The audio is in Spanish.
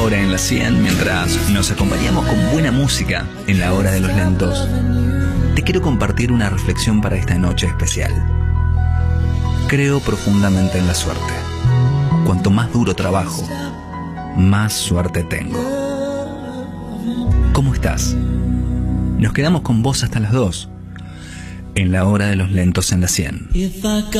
hora en la 100, mientras nos acompañamos con buena música en la hora de los lentos, te quiero compartir una reflexión para esta noche especial. Creo profundamente en la suerte. Cuanto más duro trabajo, más suerte tengo. ¿Cómo estás? Nos quedamos con vos hasta las 2, en la hora de los lentos en la 100.